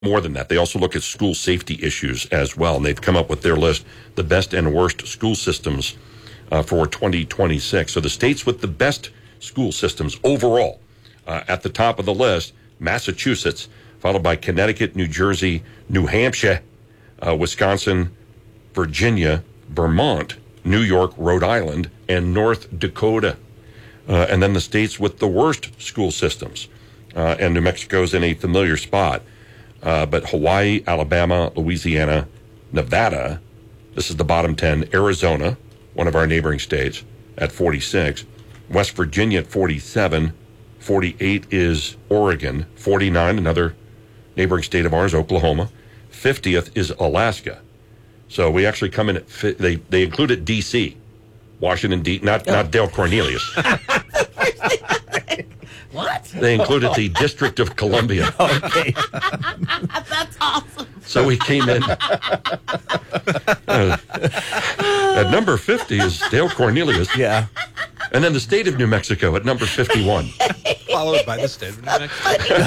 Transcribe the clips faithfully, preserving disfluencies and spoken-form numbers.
more than that. They also look at school safety issues as well, and they've come up with their list, the best and worst school systems uh, for twenty twenty-six. So the states with the best school systems overall, uh, at the top of the list, Massachusetts, followed by Connecticut, New Jersey, New Hampshire, uh, Wisconsin, Virginia, Vermont, New York, Rhode Island, and North Dakota. Uh, and then the states with the worst school systems. Uh, and New Mexico's in a familiar spot. Uh, but Hawaii, Alabama, Louisiana, Nevada, this is the bottom ten. Arizona, one of our neighboring states, at forty-six. West Virginia at forty-seven. forty-eight is Oregon. forty-nine, another neighboring state of ours, Oklahoma. fiftieth is Alaska. So we actually come in at, fi- they, they included D C, Washington, D C, not, oh. not Dale Cornelius. What? They included the District of Columbia. Okay. That's awesome. So we came in. Uh, at number fifty is Dale Cornelius. Yeah. And then the state of New Mexico at number fifty-one. Followed by the state of New Mexico.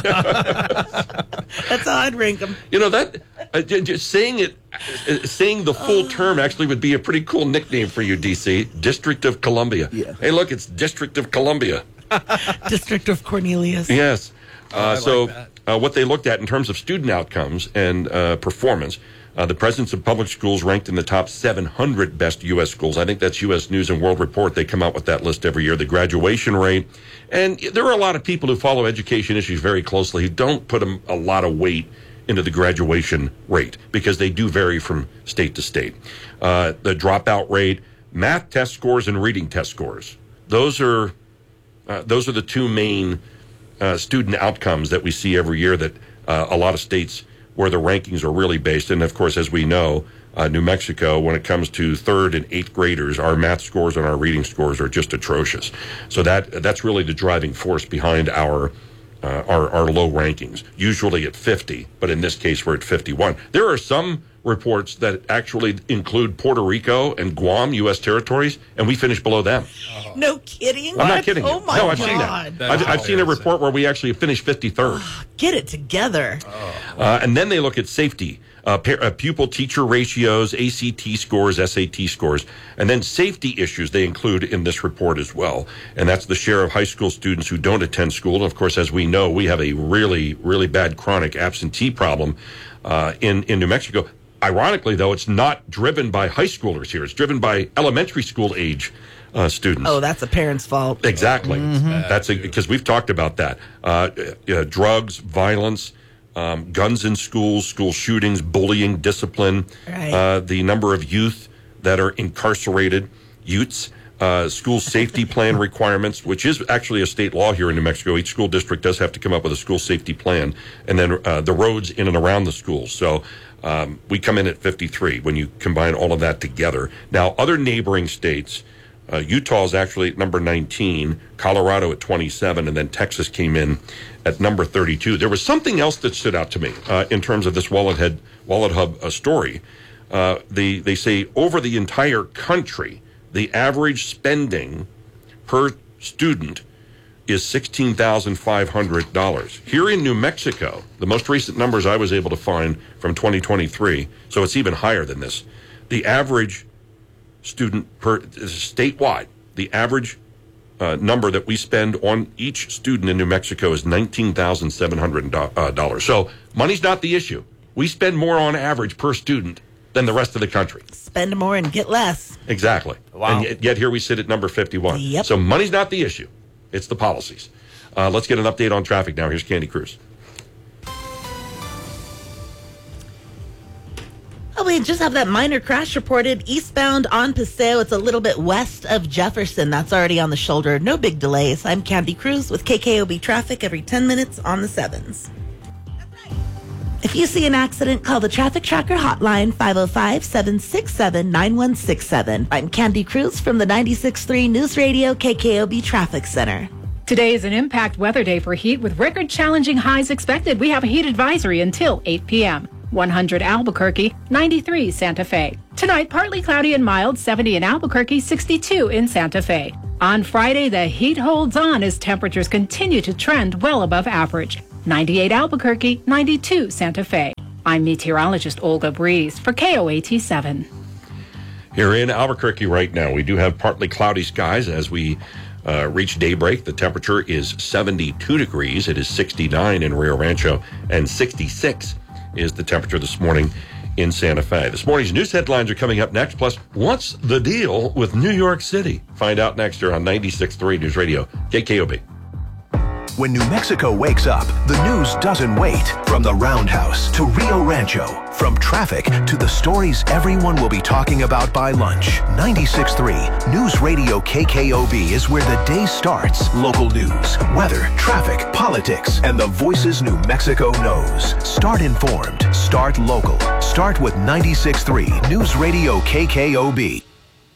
That's how I'd rank them. You know, that, uh, just saying it, uh, saying the full term actually would be a pretty cool nickname for you, D C. District of Columbia. Yeah. Hey, look, it's District of Columbia. District of Cornelius. Yes. Uh, Oh, I so like that. uh, what they looked at in terms of student outcomes and uh, performance, uh, the presidents of public schools ranked in the top seven hundred best U S schools. I think that's U S News and World Report. They come out with that list every year. The graduation rate. And there are a lot of people who follow education issues very closely who don't put a, a lot of weight into the graduation rate because they do vary from state to state. Uh, the dropout rate, math test scores, and reading test scores. Those are... Uh, those are the two main uh, student outcomes that we see every year that uh, a lot of states where the rankings are really based. And, of course, as we know, uh, New Mexico, when it comes to third and eighth graders, our math scores and our reading scores are just atrocious. So that that's really the driving force behind our, uh, our, our low rankings, usually at fifty. But in this case, we're at fifty-one. There are some reports that actually include Puerto Rico and Guam, U S territories, and we finish below them. No kidding? I'm not kidding you. Oh, my no, I've God. seen that. That's I've, I've seen a embarrassing. report where we actually finished fifty-third. Get it together. Uh, and then they look at safety, uh, pa- uh, pupil-teacher ratios, A C T scores, S A T scores, and then safety issues they include in this report as well. And that's the share of high school students who don't attend school. And, of course, as we know, we have a really, really bad chronic absentee problem uh, in, in New Mexico. Ironically, though, it's not driven by high schoolers here. It's driven by elementary school age uh, students. Oh, that's a parent's fault. Exactly. Mm-hmm. That's because we've talked about that. Uh, uh, drugs, violence, um, guns in schools, school shootings, bullying, discipline, Right. uh, the number of youth that are incarcerated, youths, uh, school safety plan requirements, which is actually a state law here in New Mexico. Each school district does have to come up with a school safety plan, and then uh, the roads in and around the schools. So um, we come in at fifty-three when you combine all of that together. Now, other neighboring states, Uh, Utah is actually at number nineteen, Colorado at twenty-seven, and then Texas came in at number thirty-two. There was something else that stood out to me uh, in terms of this Wallet, Head, Wallet Hub uh, story. Uh, they, they say over the entire country, the average spending per student is sixteen thousand five hundred dollars. Here in New Mexico, the most recent numbers I was able to find from twenty twenty-three, so it's even higher than this, the average student per statewide, the average uh, number that we spend on each student in New Mexico is nineteen thousand seven hundred dollars. So money's not the issue. We spend more on average per student than the rest of the country. Spend more and get less. Exactly. Wow. And yet, yet here we sit at number fifty-one. Yep. So money's not the issue. It's the policies. Uh, let's get an update on traffic now. Here's Candy Cruz. Oh, we just have that minor crash reported eastbound on Paseo. It's a little bit west of Jefferson. That's already on the shoulder. No big delays. I'm Candy Cruz with K K O B Traffic every ten minutes on the sevens. If you see an accident, call the Traffic Tracker hotline, five oh five, seven six seven, nine one six seven. I'm Candy Cruz from the ninety-six point three News Radio K K O B Traffic Center. Today is an impact weather day for heat with record challenging highs expected. We have a heat advisory until eight p.m. one hundred Albuquerque, ninety-three Santa Fe. Tonight, partly cloudy and mild, seventy in Albuquerque, sixty-two in Santa Fe. On Friday, the heat holds on as temperatures continue to trend well above average. ninety-eight Albuquerque, ninety-two Santa Fe. I'm meteorologist Olga Breeze for K O A T seven. Here in Albuquerque right now, we do have partly cloudy skies as we uh, reach daybreak. The temperature is seventy-two degrees. It is sixty-nine in Rio Rancho, and sixty-six is the temperature this morning in Santa Fe. This morning's news headlines are coming up next. Plus, what's the deal with New York City? Find out next year on ninety-six point three News Radio, K K O B. When New Mexico wakes up, the news doesn't wait. From the Roundhouse to Rio Rancho, from traffic to the stories everyone will be talking about by lunch. ninety-six point three News Radio K K O B is where the day starts. Local news, weather, traffic, politics, and the voices New Mexico knows. Start informed. Start local. Start with ninety-six point three News Radio K K O B.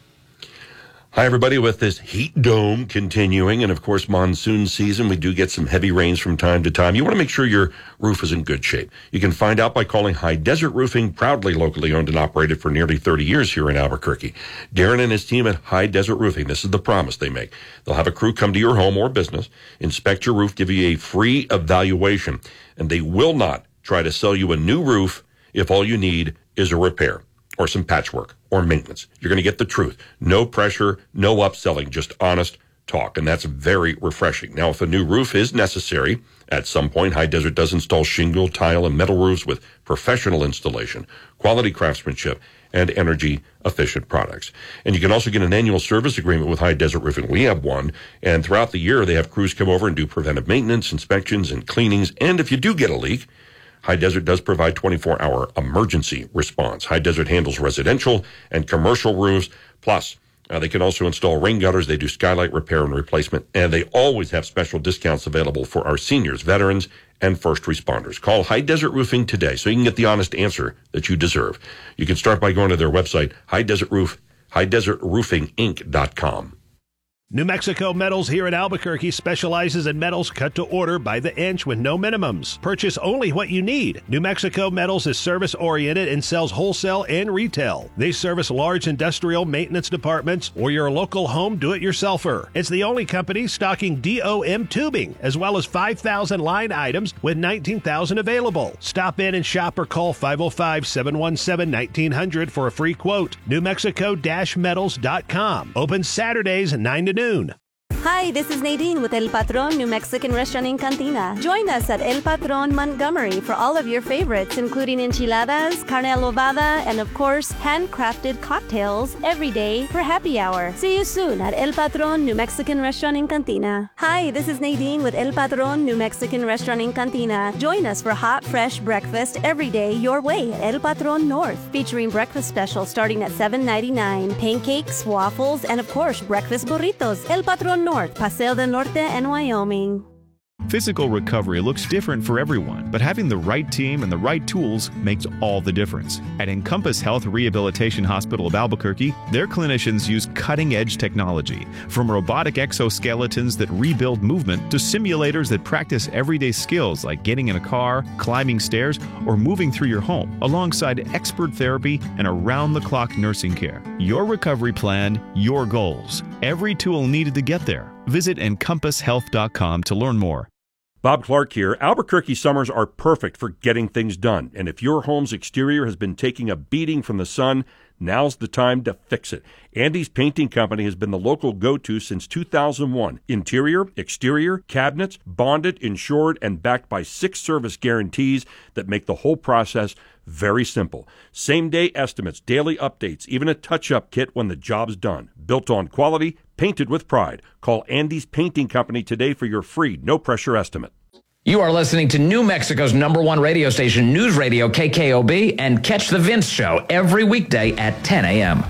Hi, everybody. With this heat dome continuing and, of course, monsoon season, we do get some heavy rains from time to time. You want to make sure your roof is in good shape. You can find out by calling High Desert Roofing, proudly locally owned and operated for nearly thirty years here in Albuquerque. Darren and his team at High Desert Roofing, this is the promise they make. They'll have a crew come to your home or business, inspect your roof, give you a free evaluation, and they will not try to sell you a new roof if all you need is a repair or some patchwork or maintenance. You're going to get the truth. No pressure, no upselling, just honest talk. And that's very refreshing. Now, if a new roof is necessary, at some point, High Desert does install shingle, tile, and metal roofs with professional installation, quality craftsmanship, and energy-efficient products. And you can also get an annual service agreement with High Desert Roofing. We have one. And throughout the year, they have crews come over and do preventive maintenance, inspections, and cleanings. And if you do get a leak, High Desert does provide twenty-four hour emergency response. High Desert handles residential and commercial roofs. Plus, uh, they can also install rain gutters. They do skylight repair and replacement. And they always have special discounts available for our seniors, veterans, and first responders. Call High Desert Roofing today so you can get the honest answer that you deserve. You can start by going to their website, High Desert Roof, high desert roofing inc dot com. New Mexico Metals here in Albuquerque specializes in metals cut to order by the inch with no minimums. Purchase only what you need. New Mexico Metals is service-oriented and sells wholesale and retail. They service large industrial maintenance departments or your local home do-it-yourselfer. It's the only company stocking D O M tubing, as well as five thousand line items with nineteen thousand available. Stop in and shop or call five oh five, seven one seven, nineteen hundred for a free quote. new mexico dash metals dot com. Open Saturdays nine to noon. Hi, this is Nadine with El Patron New Mexican Restaurant in Cantina. Join us at El Patron Montgomery for all of your favorites, including enchiladas, carne adobada, and of course, handcrafted cocktails every day for happy hour. See you soon at El Patron New Mexican Restaurant in Cantina. Hi, this is Nadine with El Patron New Mexican Restaurant in Cantina. Join us for hot, fresh breakfast every day your way at El Patron North, featuring breakfast specials starting at seven ninety-nine, pancakes, waffles, and of course, breakfast burritos. El Patron North, Paseo del Norte, and Wyoming. Physical recovery looks different for everyone, but having the right team and the right tools makes all the difference. At Encompass Health Rehabilitation Hospital of Albuquerque, their clinicians use cutting-edge technology, from robotic exoskeletons that rebuild movement to simulators that practice everyday skills like getting in a car, climbing stairs, or moving through your home, alongside expert therapy and around-the-clock nursing care. Your recovery plan, your goals. Every tool needed to get there. Visit encompass health dot com to learn more. Bob Clark here. Albuquerque summers are perfect for getting things done. And if your home's exterior has been taking a beating from the sun, now's the time to fix it. Andy's Painting Company has been the local go-to since two thousand one. Interior, exterior, cabinets, bonded, insured, and backed by six service guarantees that make the whole process very simple. Same-day estimates, daily updates, even a touch-up kit when the job's done. Built on quality, painted with pride. Call Andy's Painting Company today for your free, no-pressure estimate. You are listening to New Mexico's number one radio station, News Radio K K O B, and catch The Vince Show every weekday at ten a.m.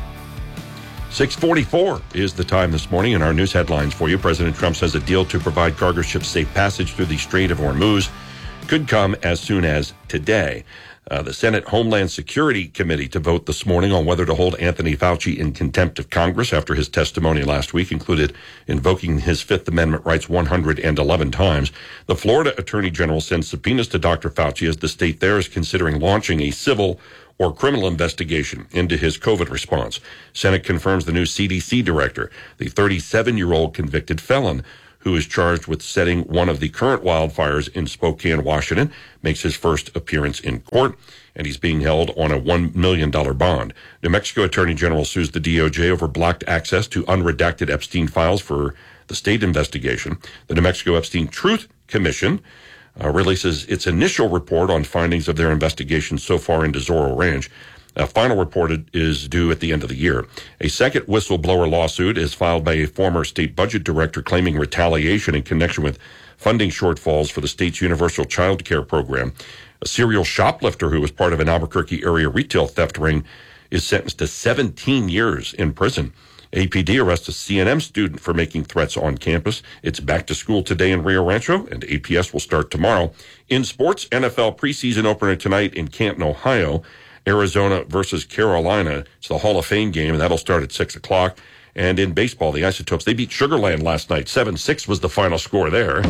six forty-four is the time this morning, and our news headlines for you. President Trump says a deal to provide cargo ships safe passage through the Strait of Hormuz could come as soon as today. Uh, the Senate Homeland Security Committee to vote this morning on whether to hold Anthony Fauci in contempt of Congress after his testimony last week included invoking his Fifth Amendment rights one hundred eleven times. The Florida Attorney General sends subpoenas to Doctor Fauci as the state there is considering launching a civil or criminal investigation into his COVID response. Senate confirms the new C D C director, the thirty-seven-year-old convicted felon who is charged with setting one of the current wildfires in Spokane, Washington, makes his first appearance in court, and he's being held on a one million dollars bond. New Mexico Attorney General sues the D O J over blocked access to unredacted Epstein files for the state investigation. The New Mexico Epstein Truth Commission uh, releases its initial report on findings of their investigation so far into Zorro Ranch. A final report is due at the end of the year. A second whistleblower lawsuit is filed by a former state budget director claiming retaliation in connection with funding shortfalls for the state's universal child care program. A serial shoplifter who was part of an Albuquerque area retail theft ring is sentenced to seventeen years in prison. A P D arrests a C N M student for making threats on campus. It's back to school today in Rio Rancho, and A P S will start tomorrow. In sports, N F L preseason opener tonight in Canton, Ohio. Arizona versus Carolina. It's the Hall of Fame game, and that'll start at six o'clock. And in baseball, the Isotopes, they beat Sugar Land last night. seven six was the final score there.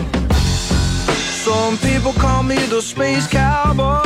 Some people call me the Space Cowboy.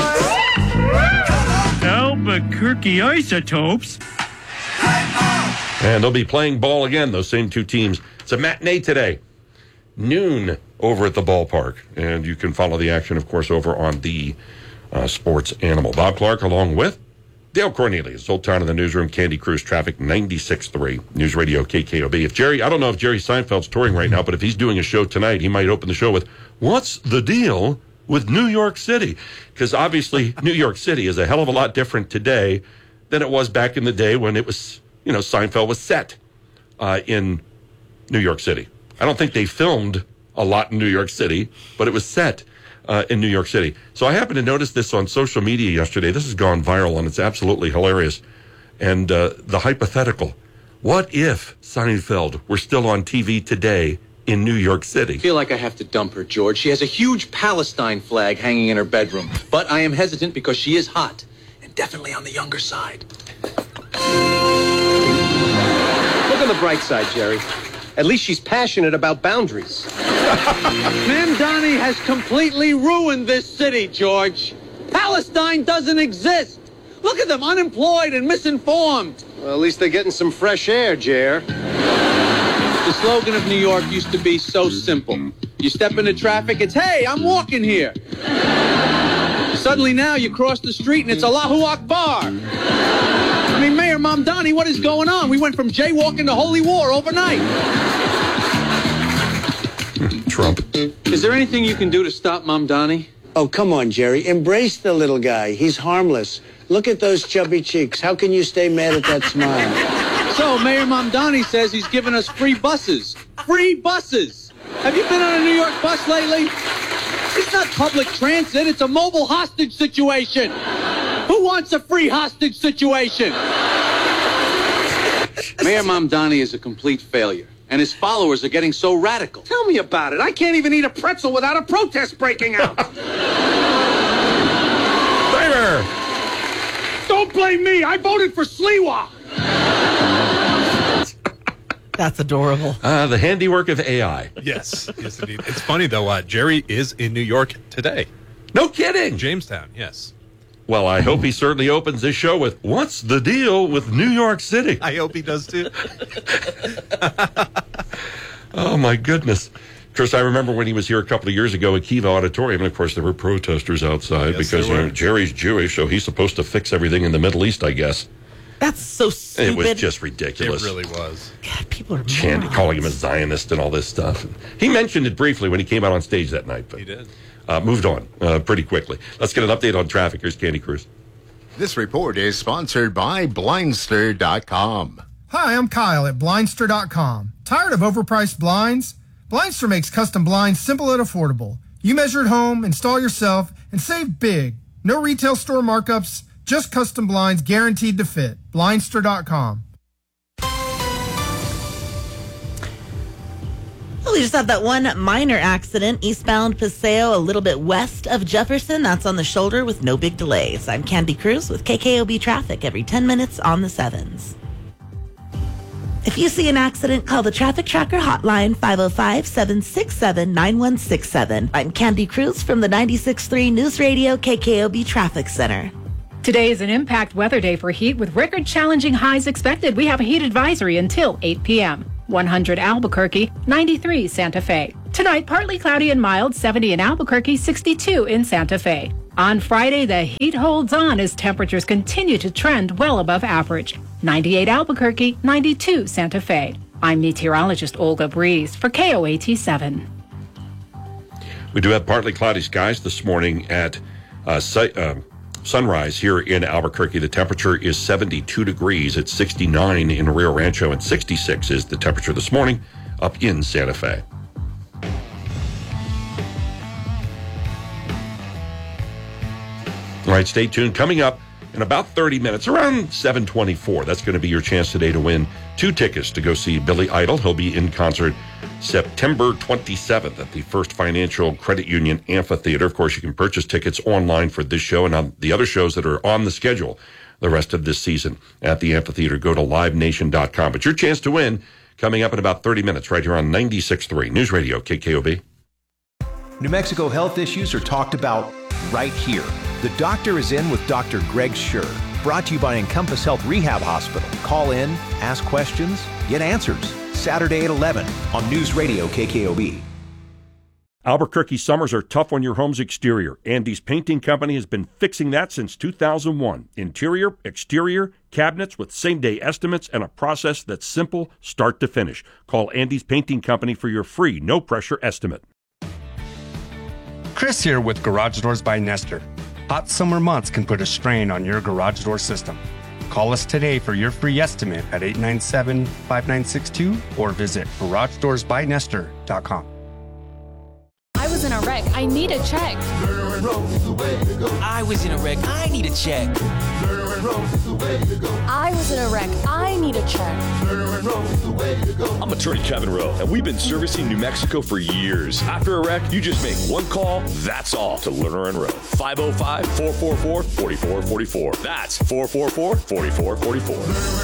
Albuquerque Isotopes. And they'll be playing ball again, those same two teams. It's a matinee today, noon over at the ballpark. And you can follow the action, of course, over on the uh, Sports Animal. Bob Clark along with Dale Cornelius, Old Town in the Newsroom, Candy Cruise Traffic, ninety-six point three, News Radio K K O B. If Jerry, I don't know if Jerry Seinfeld's touring right now, but if he's doing a show tonight, he might open the show with, what's the deal with New York City? Because obviously New York City is a hell of a lot different today than it was back in the day when it was, you know, Seinfeld was set uh, in New York City. I don't think they filmed a lot in New York City, but it was set uh, in New York City. So I happened to notice this on social media yesterday. This has gone viral, and it's absolutely hilarious. And uh, the hypothetical, what if Seinfeld were still on T V today in New York City? I feel like I have to dump her, George. She has a huge Palestine flag hanging in her bedroom. But I am hesitant because she is hot and definitely on the younger side. Look on the bright side, Jerry. At least she's passionate about boundaries. Mamdani has completely ruined this city, George. Palestine doesn't exist. Look at them, unemployed and misinformed. Well, at least they're getting some fresh air, Jer. The slogan of New York used to be so simple. You step into traffic, it's, hey, I'm walking here. Suddenly now you cross the street and it's Allahu Akbar. I mean, Mayor Mamdani, what is going on? We went from jaywalking to holy war overnight. Trump. Is there anything you can do to stop Mamdani? Oh, come on, Jerry. Embrace the little guy. He's harmless. Look at those chubby cheeks. How can you stay mad at that smile? So, Mayor Mamdani says he's giving us free buses. Free buses! Have you been on a New York bus lately? It's not public transit. It's a mobile hostage situation. Who wants a free hostage situation? Mayor Mamdani is a complete failure, and his followers are getting so radical. Tell me about it. I can't even eat a pretzel without a protest breaking out. Kramer! Don't blame me. I voted for Sliwa. That's adorable. Uh, the handiwork of A I. Yes, yes, indeed. It's funny, though. Uh, Jerry is in New York today. No kidding. Jamestown, yes. Well, I hope he certainly opens this show with, what's the deal with New York City? I hope he does, too. Oh, my goodness. Chris, I remember when he was here a couple of years ago at Kiva Auditorium, and of course there were protesters outside Yes, because you there know, were. Jerry's Jewish, so he's supposed to fix everything in the Middle East, I guess. That's so stupid. It was just It ridiculous. really was. God, people are Chanting, morons. calling him a Zionist and all this stuff. He mentioned it briefly when he came out on stage that night, but He did. Uh, moved on uh, pretty quickly. Let's get an update on traffic. Here's Candy Cruz. This report is sponsored by Blindster dot com. Hi, I'm Kyle at Blindster dot com. Tired of overpriced blinds? Blindster makes custom blinds simple and affordable. You measure at home, install yourself, and save big. No retail store markups, just custom blinds guaranteed to fit. Blindster dot com. Well, we just had that one minor accident, eastbound Paseo, a little bit west of Jefferson. That's on the shoulder with no big delays. I'm Candy Cruz with K K O B Traffic every ten minutes on the sevens. If you see an accident, call the Traffic Tracker hotline, five oh five, seven six seven, nine one six seven. I'm Candy Cruz from the ninety-six point three News Radio K K O B Traffic Center. Today is an impact weather day for heat with record challenging highs expected. We have a heat advisory until eight p.m. one hundred Albuquerque, ninety-three Santa Fe. Tonight, partly cloudy and mild, seventy in Albuquerque, sixty-two in Santa Fe. On Friday, the heat holds on as temperatures continue to trend well above average. ninety-eight Albuquerque, ninety-two Santa Fe. I'm meteorologist Olga Breeze for K O A T seven. We do have partly cloudy skies this morning at uh, si- uh, sunrise here in Albuquerque. The temperature is seventy-two degrees. It's sixty-nine in Rio Rancho, and sixty-six is the temperature this morning up in Santa Fe. All right, stay tuned. Coming up in about thirty minutes, around seven twenty-four, that's going to be your chance today to win two tickets to go see Billy Idol. He'll be in concert September twenty-seventh at the First Financial Credit Union Amphitheater. Of course, you can purchase tickets online for this show and on the other shows that are on the schedule the rest of this season at the amphitheater. Go to live nation dot com. But your chance to win coming up in about thirty minutes right here on ninety-six point three News Radio K K O B. New Mexico health issues are talked about right here. The Doctor is In with Doctor Greg Schur. Brought to you by Encompass Health Rehab Hospital. Call in, ask questions, get answers. Saturday at eleven on News Radio K K O B. Albuquerque summers are tough on your home's exterior. Andy's Painting Company has been fixing that since two thousand one. Interior, exterior, cabinets with same-day estimates and a process that's simple start to finish. Call Andy's Painting Company for your free, no-pressure estimate. Chris here with Garage Doors by Nestor. Hot summer months can put a strain on your garage door system. Call us today for your free estimate at eight nine seven, five nine six two or visit garage doors by nestor dot com. I was in a wreck. I need a check. I was in a wreck. I need a check. I was in a wreck. I need a check. I'm attorney Kevin Rowe, and we've been servicing New Mexico for years. After a wreck, you just make one call, that's all, to Lerner and Rowe. five oh five, four four four, four four four four. That's four four four, four four four four.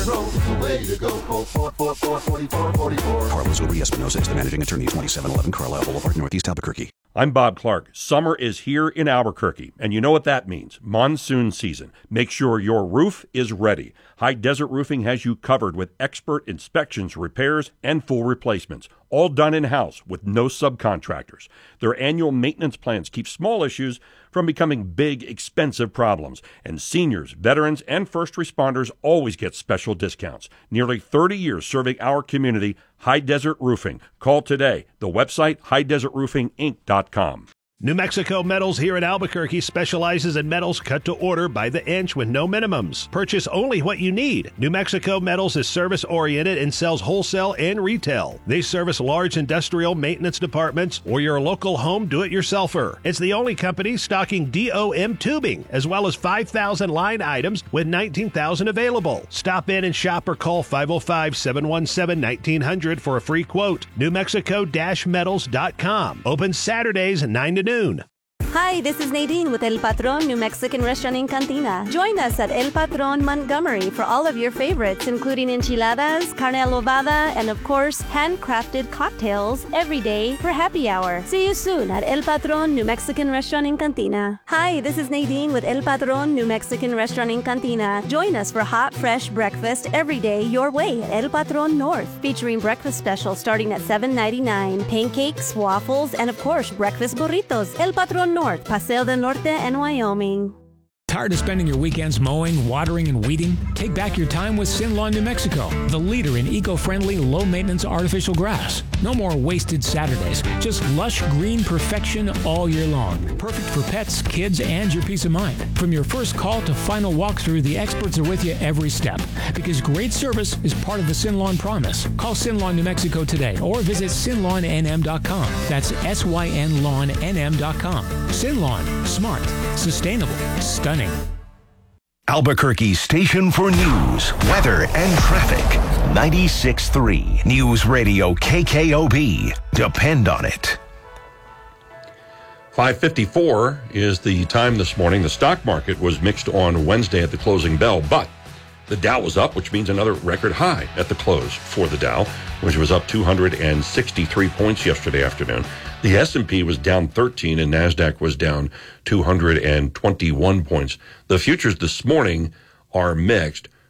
Carlos Uri Espinosa is the managing attorney, twenty-seven eleven Carlisle Boulevard, Northeast Albuquerque. I'm Bob Clark. Summer is here in Albuquerque, and you know what that means. Monsoon season. Make sure your roof is ready. High Desert Roofing has you covered with expert inspections, repairs, and full replacements, all done in-house with no subcontractors. Their annual maintenance plans keep small issues from becoming big, expensive problems, and seniors, veterans, and first responders always get special discounts. Nearly thirty years serving our community, High Desert Roofing. Call today. The website, high desert roofing inc dot com. New Mexico Metals here in Albuquerque specializes in metals cut to order by the inch with no minimums. Purchase only what you need. New Mexico Metals is service-oriented and sells wholesale and retail. They service large industrial maintenance departments or your local home do-it-yourselfer. It's the only company stocking D O M tubing, as well as five thousand line items with nineteen thousand available. Stop in and shop or call five oh five, seven one seven, nineteen hundred for a free quote. new mexico dash metals dot com. Open Saturdays nine to noon. Hi, this is Nadine with El Patron New Mexican Restaurant in Cantina. Join us at El Patron Montgomery for all of your favorites, including enchiladas, carne adobada, and of course, handcrafted cocktails every day for happy hour. See you soon at El Patron New Mexican Restaurant in Cantina. Hi, this is Nadine with El Patron New Mexican Restaurant in Cantina. Join us for hot, fresh breakfast every day your way at El Patron North, featuring breakfast specials starting at seven ninety-nine, pancakes, waffles, and of course, breakfast burritos. El Patron North, Paseo del Norte, and Wyoming. Tired of spending your weekends mowing, watering, and weeding? Take back your time with Sin Lawn New Mexico, the leader in eco-friendly, low-maintenance artificial grass. No more wasted Saturdays, just lush green perfection all year long. Perfect for pets, kids, and your peace of mind. From your first call to final walkthrough, the experts are with you every step. Because great service is part of the Sin Lawn promise. Call Sin Lawn New Mexico today or visit sin lawn n m dot com. That's S Y N lawn N M dot com. Sin Lawn, smart, sustainable, stunning. Albuquerque's station for news, weather, and traffic. ninety-six point three News Radio K K O B. Depend on it. five fifty-four is the time this morning. The stock market was mixed on Wednesday at the closing bell, but the Dow was up, which means another record high at the close for the Dow, which was up two hundred sixty-three points yesterday afternoon. The S and P was down thirteen and NASDAQ was down two hundred twenty-one points. The futures this morning are mixed.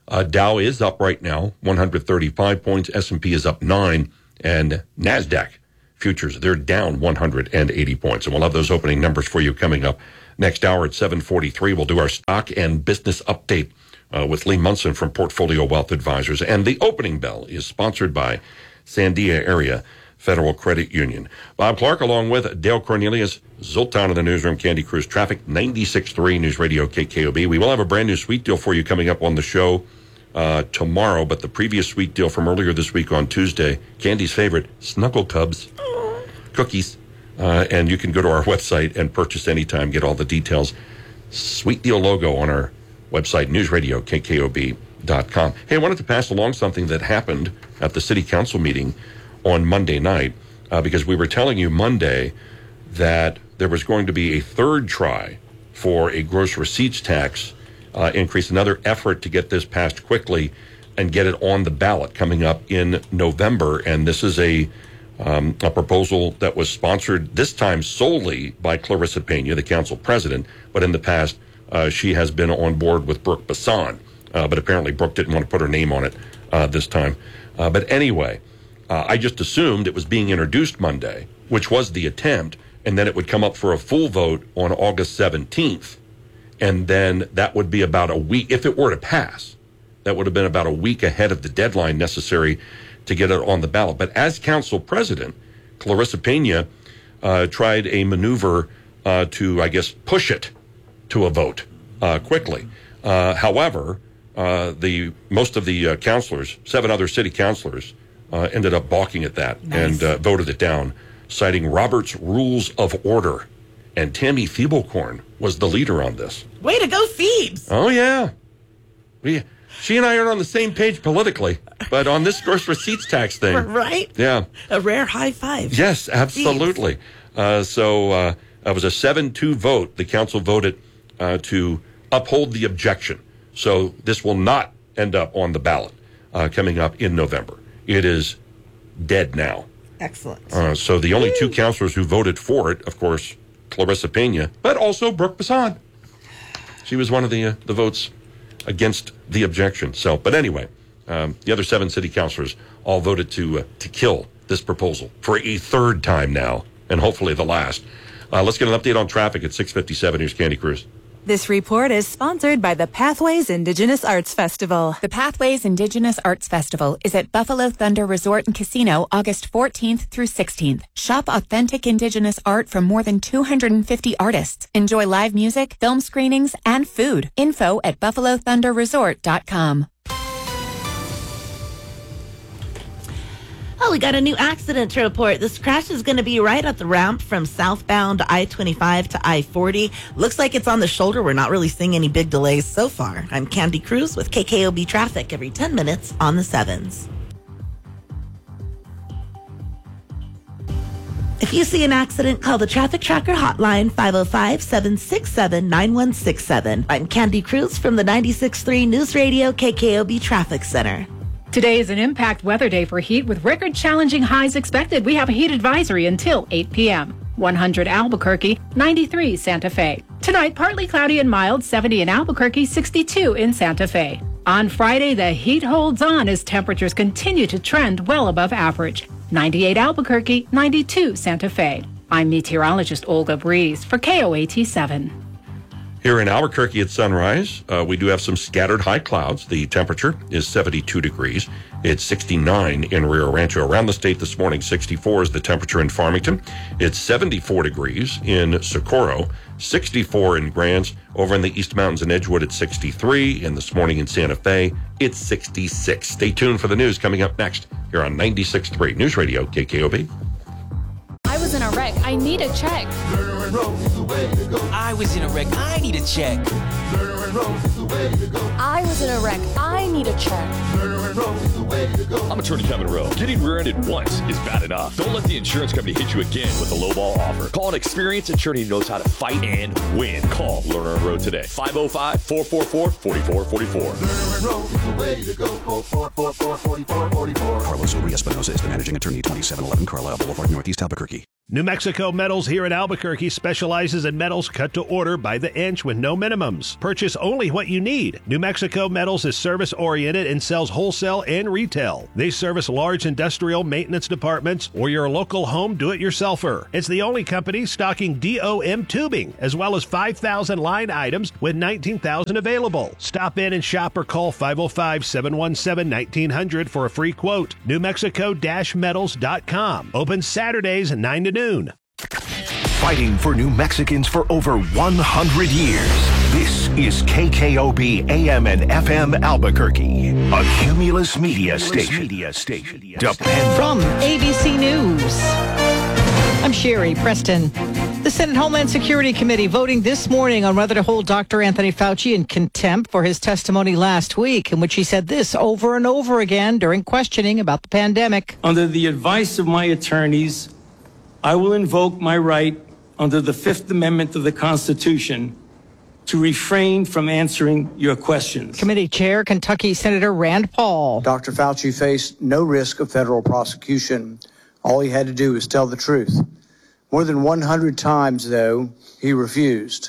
Uh, Dow is up right now, one hundred thirty-five points. S and P is up nine. And NASDAQ futures, they're down one hundred eighty points. And we'll have those opening numbers for you coming up next hour at seven forty-three. We'll do our stock and business update uh, with Lee Munson from Portfolio Wealth Advisors. And the opening bell is sponsored by Sandia Area Federal Credit Union. Bob Clark, along with Dale Cornelius, Zoltan in the newsroom, Candy Cruise Traffic, ninety-six point three News Radio K K O B. We will have a brand new sweet deal for you coming up on the show uh, tomorrow, but the previous sweet deal from earlier this week on Tuesday, Candy's favorite, Snuggle Cubs cookies. Uh, and you can go to our website and purchase anytime, get all the details. Sweet deal logo on our website, news radio K K O B dot com. Hey, I wanted to pass along something that happened at the city council meeting on Monday night, uh, because we were telling you Monday that there was going to be a third try for a gross receipts tax uh, increase, another effort to get this passed quickly and get it on the ballot coming up in November. And this is a um, a proposal that was sponsored this time solely by Clarissa Pena, the council president, but in the past uh, she has been on board with Brooke Bassan, uh, but apparently Brooke didn't want to put her name on it uh, this time. Uh, but anyway, Uh, I just assumed it was being introduced Monday, which was the attempt, and then it would come up for a full vote on August seventeenth. And then that would be about a week, if it were to pass, that would have been about a week ahead of the deadline necessary to get it on the ballot. But as council president, Clarissa Pena uh, tried a maneuver uh, to, I guess, push it to a vote uh, quickly. Uh, however, uh, the most of the uh, councilors, seven other city councilors, Uh, ended up balking at that nice. and uh, voted it down, citing Robert's Rules of Order. And Tammy Feeblecorn was the leader on this. Way to go, Phoebes! Oh, yeah. We, she and I are on the same page politically, but on this gross receipts tax thing. Right? Yeah. A rare high five. Yes, absolutely. Uh, so uh, it was a seven two vote. The council voted uh, to uphold the objection. So this will not end up on the ballot uh, coming up in November. It is dead now. Excellent. Uh, so the only two councilors who voted for it, of course, Clarissa Pena, but also Brooke Bassan. She was one of the uh, the votes against the objection. So, but anyway, um, the other seven city councilors all voted to uh, to kill this proposal for a third time now, and hopefully the last. Uh, let's get an update on traffic at six fifty-seven. Here's Candy Cruz. This report is sponsored by the Pathways Indigenous Arts Festival. The Pathways Indigenous Arts Festival is at Buffalo Thunder Resort and Casino August fourteenth through sixteenth. Shop authentic Indigenous art from more than two hundred fifty artists. Enjoy live music, film screenings, and food. Info at buffalo thunder resort dot com. Oh, we got a new accident to report. This crash is going to be right at the ramp from southbound I twenty-five to I forty. Looks like it's on the shoulder. We're not really seeing any big delays so far. I'm Candy Cruz with K K O B Traffic every ten minutes on the sevens. If you see an accident, call the Traffic Tracker hotline, five oh five, seven six seven, nine one six seven. I'm Candy Cruz from the ninety-six point three News Radio K K O B Traffic Center. Today is an impact weather day for heat with record-challenging highs expected. We have a heat advisory until eight p.m. one hundred Albuquerque, ninety-three Santa Fe. Tonight, partly cloudy and mild, seventy in Albuquerque, sixty-two in Santa Fe. On Friday, the heat holds on as temperatures continue to trend well above average. ninety-eight Albuquerque, ninety-two Santa Fe. I'm meteorologist Olga Breeze for K O A T seven. Here in Albuquerque at sunrise, uh, we do have some scattered high clouds. The temperature is seventy-two degrees. It's sixty-nine in Rio Rancho. Around the state this morning, sixty-four is the temperature in Farmington. It's seventy-four degrees in Socorro, sixty-four in Grants. Over in the East Mountains and Edgewood, it's sixty-three. And this morning in Santa Fe, it's sixty-six. Stay tuned for the news coming up next here on ninety-six point three News Radio K K O B. I was in a wreck. I need a check. Lerner and Rose is the way to go. I was in a wreck. I need a check. Lerner and Rose is the way to go. I was in a wreck. I need a check. Lerner and Rose is the way to go. I'm attorney Kevin Rowe. Getting rear-ended once is bad enough. Don't let the insurance company hit you again with a lowball offer. Call an experienced attorney who knows how to fight and win. Call Lerner and Rowe today. five oh five, four four four, four four four four. Lerner and Rose is the way to go. Call four four four, four four four four. Carlos Uri Espinosa is the managing attorney, twenty-seven eleven Carlisle Boulevard, Northeast Albuquerque. New Mexico Metals here in Albuquerque specializes in metals cut to order by the inch with no minimums. Purchase only what you need. New Mexico Metals is service-oriented and sells wholesale and retail. They service large industrial maintenance departments or your local home do-it-yourselfer. It's the only company stocking D O M tubing, as well as five thousand line items with nineteen thousand available. Stop in and shop or call five oh five, seven one seven, nineteen hundred for a free quote. New Mexico Metals dot com. Open Saturdays at nine to noon. Fighting for New Mexicans for over one hundred years. This is K K O B A M and F M Albuquerque, a Cumulus Media Station. Media Station. Depend From A B C News, I'm Sherry Preston. The Senate Homeland Security Committee voting this morning on whether to hold Doctor Anthony Fauci in contempt for his testimony last week, in which he said this over and over again during questioning about the pandemic. Under the advice of my attorneys, I will invoke my right under the Fifth Amendment of the Constitution to refrain from answering your questions. Committee Chair, Kentucky Senator Rand Paul. Doctor Fauci faced no risk of federal prosecution. All he had to do was tell the truth. More than one hundred times, though, he refused.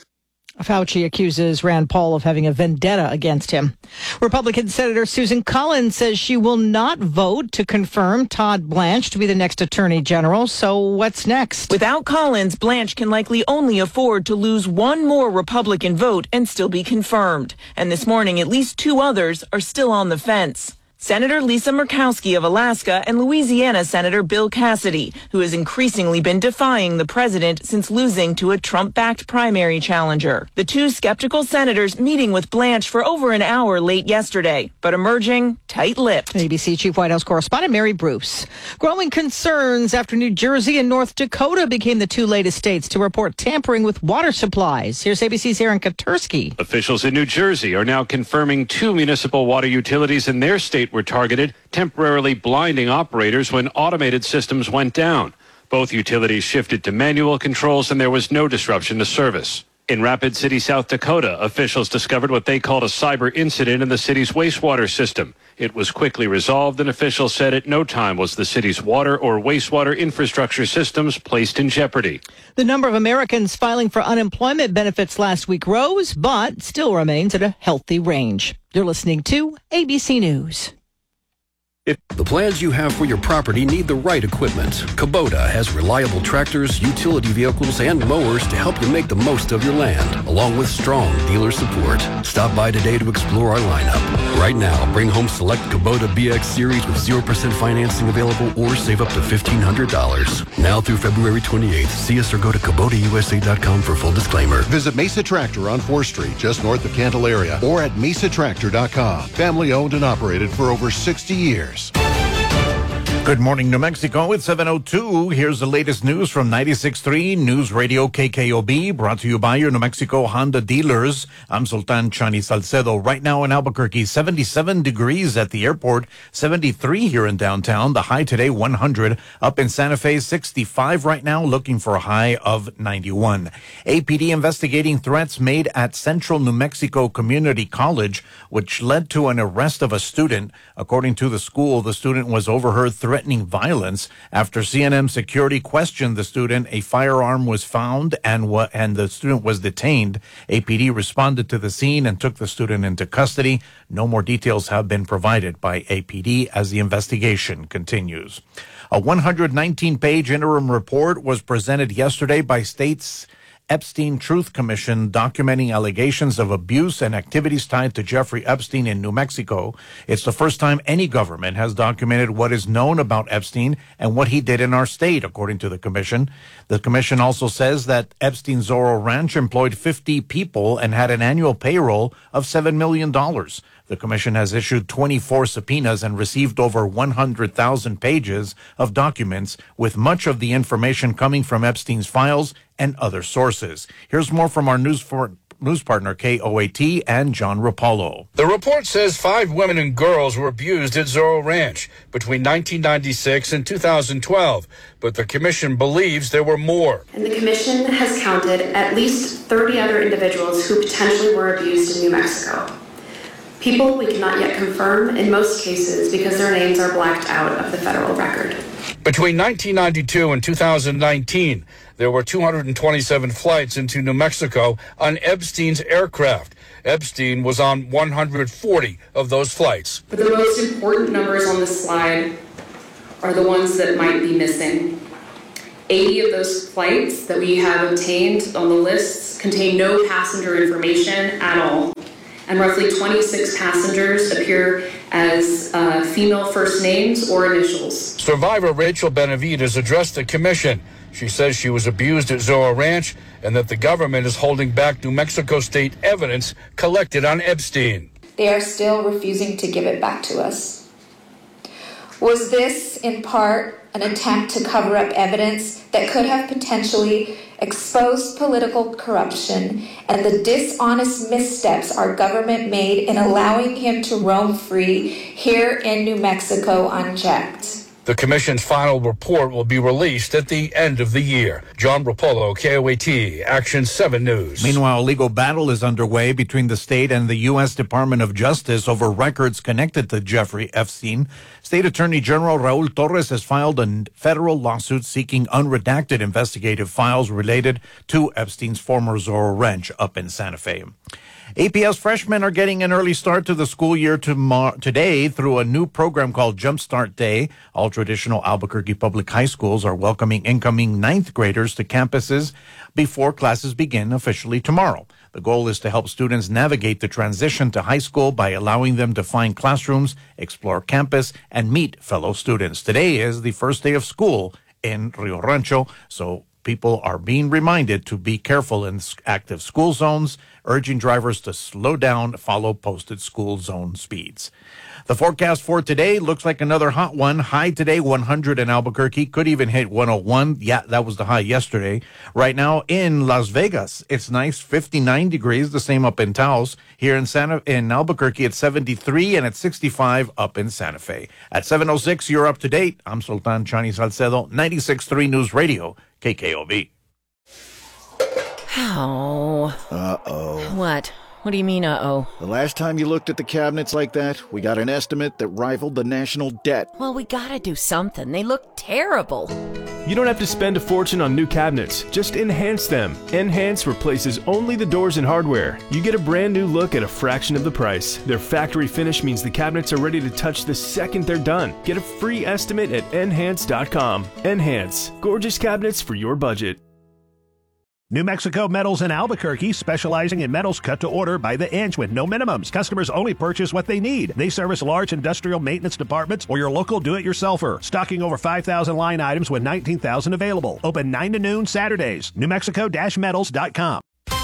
Fauci accuses Rand Paul of having a vendetta against him. Republican Senator Susan Collins says she will not vote to confirm Todd Blanche to be the next Attorney General. So what's next? Without Collins, Blanche can likely only afford to lose one more Republican vote and still be confirmed. And this morning, at least two others are still on the fence. Senator Lisa Murkowski of Alaska and Louisiana Senator Bill Cassidy, who has increasingly been defying the president since losing to a Trump-backed primary challenger. The two skeptical senators meeting with Blanche for over an hour late yesterday, but emerging tight-lipped. A B C Chief White House Correspondent Mary Bruce. Growing concerns after New Jersey and North Dakota became the two latest states to report tampering with water supplies. Here's A B C's Aaron Katursky. Officials in New Jersey are now confirming two municipal water utilities in their state were targeted, temporarily blinding operators when automated systems went down. Both utilities shifted to manual controls and there was no disruption to service. In Rapid City, South Dakota, officials discovered what they called a cyber incident in the city's wastewater system. It was quickly resolved, and officials said at no time was the city's water or wastewater infrastructure systems placed in jeopardy. The number of Americans filing for unemployment benefits last week rose, but still remains at a healthy range. You're listening to A B C News. If the plans you have for your property need the right equipment, Kubota has reliable tractors, utility vehicles, and mowers to help you make the most of your land, along with strong dealer support. Stop by today to explore our lineup. Right now, bring home select Kubota B X Series with zero percent financing available or save up to fifteen hundred dollars. Now through February twenty-eighth. See us or go to Kubota U S A dot com for full disclaimer. Visit Mesa Tractor on fourth Street, just north of Candelaria, or at mesa tractor dot com. Family owned and operated for over sixty years. Good morning, New Mexico. It's seven oh two. Here's the latest news from ninety-six point three News Radio K K O B, brought to you by your New Mexico Honda dealers. I'm Sultan Chani Salcedo. Right now in Albuquerque, seventy-seven degrees at the airport, seventy-three here in downtown. The high today, one hundred. Up in Santa Fe, sixty-five right now, looking for a high of ninety-one. A P D investigating threats made at Central New Mexico Community College, which led to an arrest of a student. According to the school, the student was overheard threatening violence. After C N M security questioned the student, a firearm was found and wa- and the student was detained. A P D responded to the scene and took the student into custody. No more details have been provided by A P D as the investigation continues. A one hundred nineteen page interim report was presented yesterday by states Epstein Truth Commission, documenting allegations of abuse and activities tied to Jeffrey Epstein in New Mexico. It's the first time any government has documented what is known about Epstein and what he did in our state, according to the commission. The commission also says that Epstein Zorro Ranch employed fifty people and had an annual payroll of seven million dollars. The commission has issued twenty-four subpoenas and received over one hundred thousand pages of documents, with much of the information coming from Epstein's files and other sources. Here's more from our news for news partner K O A T and John Rapallo. The report says five women and girls were abused at Zorro Ranch between nineteen ninety-six and two thousand twelve, but the commission believes there were more. And the commission has counted at least thirty other individuals who potentially were abused in New Mexico. People we cannot yet confirm in most cases because their names are blacked out of the federal record. Between nineteen ninety-two and two thousand nineteen, there were two hundred twenty-seven flights into New Mexico on Epstein's aircraft. Epstein was on one hundred forty of those flights. But the most important numbers on this slide are the ones that might be missing. eighty of those flights that we have obtained on the lists contain no passenger information at all. And roughly twenty-six passengers appear as uh, female first names or initials. Survivor Rachel Benavides addressed the commission. She says she was abused at Zorro Ranch and that the government is holding back New Mexico state evidence collected on Epstein. They are still refusing to give it back to us. Was this, in part, an attempt to cover up evidence that could have potentially exposed political corruption and the dishonest missteps our government made in allowing him to roam free here in New Mexico unchecked? The commission's final report will be released at the end of the year. John Rapolo, K O A T, Action seven News. Meanwhile, a legal battle is underway between the state and the U S Department of Justice over records connected to Jeffrey Epstein. State Attorney General Raul Torres has filed a federal lawsuit seeking unredacted investigative files related to Epstein's former Zorro Ranch up in Santa Fe. A P S freshmen are getting an early start to the school year tomorrow, today through a new program called Jumpstart Day. All traditional Albuquerque public high schools are welcoming incoming ninth graders to campuses before classes begin officially tomorrow. The goal is to help students navigate the transition to high school by allowing them to find classrooms, explore campus, and meet fellow students. Today is the first day of school in Rio Rancho, so people are being reminded to be careful in active school zones, urging drivers to slow down, follow posted school zone speeds. The forecast for today looks like another hot one. High today, one hundred in Albuquerque. Could even hit one oh one. Yeah, that was the high yesterday. Right now in Las Vegas, it's nice, fifty-nine degrees, the same up in Taos. Here in Santa in Albuquerque, it's seventy-three, and it's sixty-five up in Santa Fe. At seven oh six, you're up to date. I'm Sultan Chani Salcedo, ninety-six point three News Radio, K K O B. Oh. Uh-oh. What? What do you mean, uh-oh? The last time you looked at the cabinets like that, we got an estimate that rivaled the national debt. Well, we gotta do something. They look terrible. You don't have to spend a fortune on new cabinets. Just enhance them. Enhance replaces only the doors and hardware. You get a brand new look at a fraction of the price. Their factory finish means the cabinets are ready to touch the second they're done. Get a free estimate at enhance dot com. Enhance. Gorgeous cabinets for your budget. New Mexico Metals in Albuquerque, specializing in metals cut to order by the inch with no minimums. Customers only purchase what they need. They service large industrial maintenance departments or your local do-it-yourselfer. Stocking over five thousand line items with nineteen thousand available. Open nine to noon Saturdays. New Mexico Metals dot com.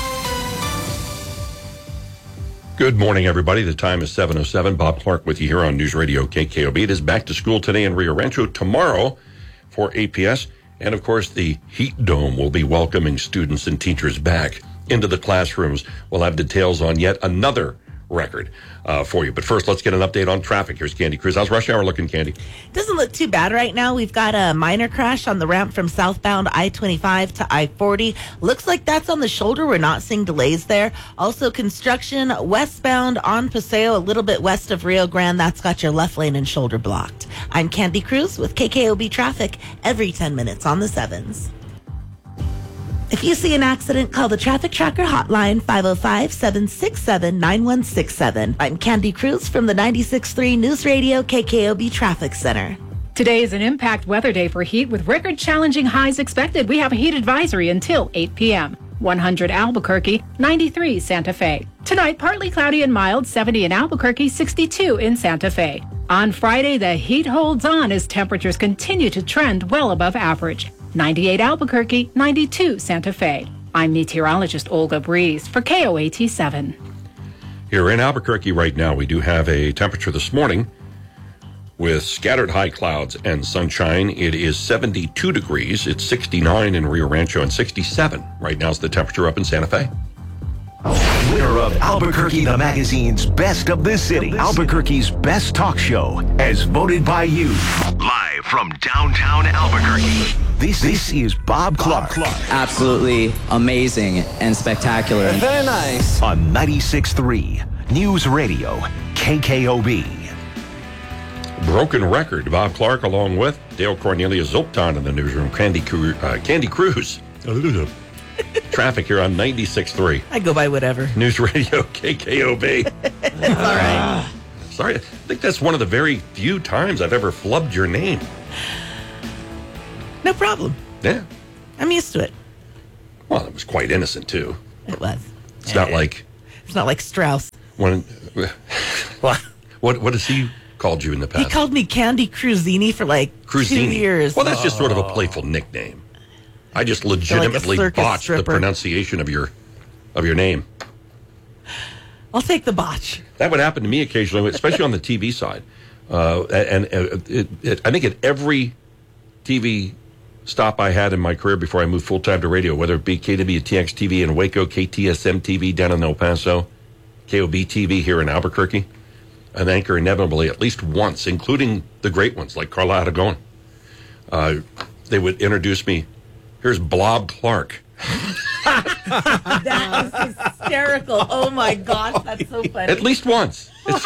Good morning, everybody. The time is seven oh seven. Bob Clark with you here on News Radio K K O B. It is back to school today in Rio Rancho. Tomorrow for A P S. And, of course, the Heat Dome will be welcoming students and teachers back into the classrooms. We'll have details on yet another record uh, for you. But first, let's get an update on traffic. Here's Candy Cruz. How's rush hour looking, Candy? Doesn't look too bad right now. We've got a minor crash on the ramp from southbound I twenty-five to I forty. Looks like that's on the shoulder. We're not seeing delays there. Also, construction westbound on Paseo, a little bit west of Rio Grande. That's got your left lane and shoulder blocked. I'm Candy Cruz with K K O B Traffic every ten minutes on the sevens. If you see an accident, call the Traffic Tracker hotline, five oh five, seven six seven, nine one six seven. I'm Candy Cruz from the ninety-six point three News Radio K K O B Traffic Center. Today is an impact weather day for heat with record-challenging highs expected. We have a heat advisory until eight p.m. one hundred Albuquerque, ninety-three Santa Fe. Tonight, partly cloudy and mild, seventy in Albuquerque, sixty-two in Santa Fe. On Friday, the heat holds on as temperatures continue to trend well above average. ninety-eight Albuquerque, ninety-two Santa Fe. I'm meteorologist Olga Breeze for K O A T seven. Here in Albuquerque right now, we do have a temperature this morning with scattered high clouds and sunshine. It is seventy-two degrees. It's sixty-nine in Rio Rancho and sixty-seven. Right now is the temperature up in Santa Fe. Winner of Albuquerque the Magazine's Best of the City, Albuquerque's best talk show, as voted by you. Live from downtown Albuquerque, this, this is Bob Clark. Bob Clark. Absolutely amazing and spectacular. Very nice. On ninety-six point three News Radio, K K O B. broken record. Bob Clark along with Dale Cornelia Zoltan in the newsroom. Candy, Cru- uh, Candy Cruz. Traffic here on ninety-six point three. I go by whatever. News Radio K K O B. It's all right. Sorry, I think that's one of the very few times I've ever flubbed your name. No problem. Yeah. I'm used to it. Well, it was quite innocent, too. It was. It's not like... It's not like Strauss. When, what? What What has he called you in the past? He called me Candy Cruzini for like Cruzini. two years. Well, that's just sort of a playful nickname. I just legitimately like botched stripper. the pronunciation of your of your name. I'll take the botch. That would happen to me occasionally, especially on the T V side. Uh, and uh, it, it, I think at every T V stop I had in my career before I moved full-time to radio, whether it be K W T X T V in Waco, K T S M T V down in El Paso, K O B T V here in Albuquerque, an anchor inevitably at least once, including the great ones like Carla Aragon. Uh, they would introduce me. Here's Blob Clark. That is hysterical. Oh my gosh, that's so funny. At least once. It's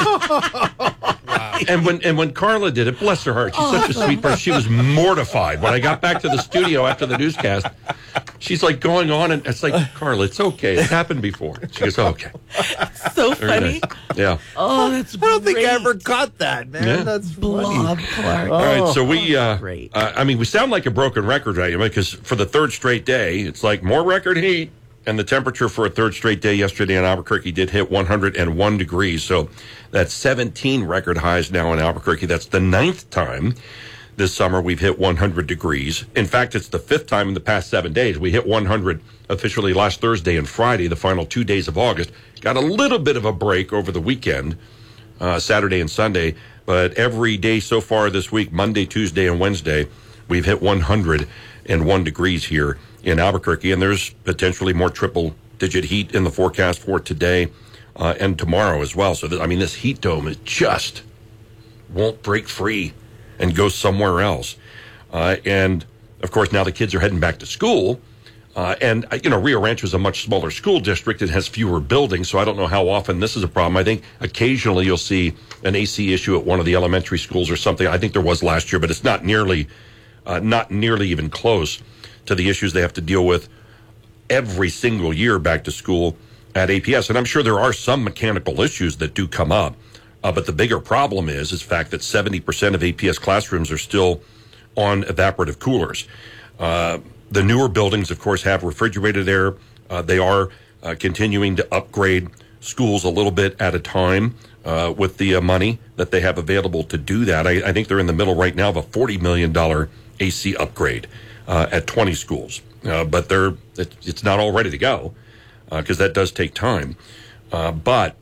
just, and when and when Carla did it, bless her heart, she's such a sweet person. She was mortified when I got back to the studio after the newscast. She's like going on, and it's like, Carla, it's okay. It's happened before. She goes, oh, okay. So Very funny. nice. Yeah. Oh, that's I don't think I great. ever caught that, man. Yeah. That's Blob funny. Clark. All right, so we, uh, great. uh, I mean, we sound like a broken record right now because for the third straight day, it's like more record heat. And the temperature for a third straight day yesterday in Albuquerque did hit one hundred one degrees. So that's seventeen record highs now in Albuquerque. That's the ninth time this summer we've hit one hundred degrees. In fact, it's the fifth time in the past seven days. We hit one hundred officially last Thursday and Friday, the final two days of August. Got a little bit of a break over the weekend, uh, Saturday and Sunday. But every day so far this week, Monday, Tuesday, and Wednesday, we've hit one hundred one degrees here in Albuquerque, and there's potentially more triple-digit heat in the forecast for today uh, and tomorrow as well. So, th- I mean, this heat dome is just won't break free and go somewhere else. Uh, and, of course, now the kids are heading back to school. Uh, and, uh, you know, Rio Rancho is a much smaller school district. It has fewer buildings, so I don't know how often this is a problem. I think occasionally you'll see an A C issue at one of the elementary schools or something. I think there was last year, but it's not nearly, uh, not nearly even close to the issues they have to deal with every single year back to school at A P S. And I'm sure there are some mechanical issues that do come up. Uh, but the bigger problem is, is the fact that seventy percent of A P S classrooms are still on evaporative coolers. Uh, the newer buildings, of course, have refrigerated air. Uh, they are uh, continuing to upgrade schools a little bit at a time uh, with the uh, money that they have available to do that. I, I think they're in the middle right now of a forty million dollars A C upgrade uh, at twenty schools. Uh, but they're it, it's not all ready to go because uh, that does take time. Uh, but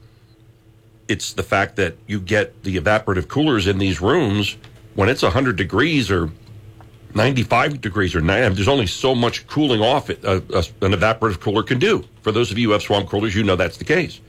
it's the fact that you get the evaporative coolers in these rooms when it's one hundred degrees or ninety-five degrees or nine. There's only so much cooling off it, uh, uh, an evaporative cooler can do. For those of you who have swamp coolers, you know that's the case.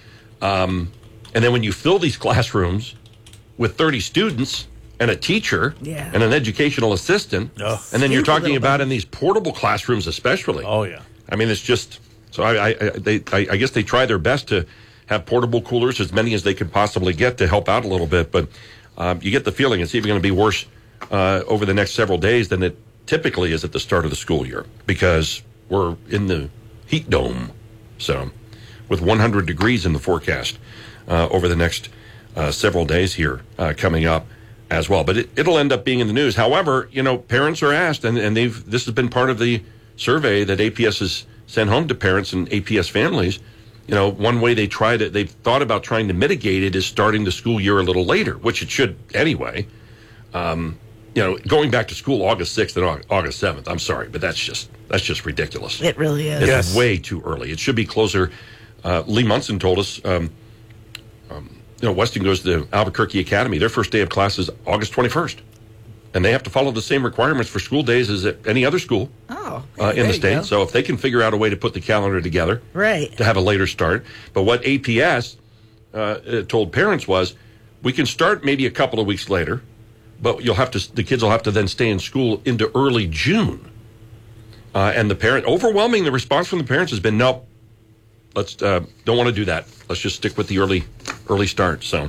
Um, and then when you fill these classrooms with thirty students and a teacher yeah. and an educational assistant, oh. and then you're Super talking about bit. in these portable classrooms especially. Oh, yeah. I mean, it's just, so I, I, they, I, I guess they try their best to have portable coolers, as many as they could possibly get to help out a little bit. But um, you get the feeling it's even going to be worse uh, over the next several days than it typically is at the start of the school year because we're in the heat dome. So with one hundred degrees in the forecast uh, over the next uh, several days here uh, coming up as well. But it, it'll end up being in the news. However, you know, parents are asked, and, and they've this has been part of the survey that A P S has sent home to parents and A P S families. You know, one way they try to, they've thought about trying to mitigate it is starting the school year a little later, which it should anyway. Um, you know, going back to school August sixth and August seventh, I'm sorry, but that's just, that's just ridiculous. It really is. It's Yes. way too early. It should be closer. Uh, Lee Munson told us, um, um, you know, Weston goes to Albuquerque Academy. Their first day of class is August twenty-first. And they have to follow the same requirements for school days as at any other school Oh, uh, in there the you state. go. So if they can figure out a way to put the calendar together Right. to have a later start. But what A P S uh, told parents was, we can start maybe a couple of weeks later, but you'll have to. The kids will have to then stay in school into early June. Uh, and the parent, overwhelming, the response from the parents has been, nope, let's uh, don't want to do that. Let's just stick with the early early start. So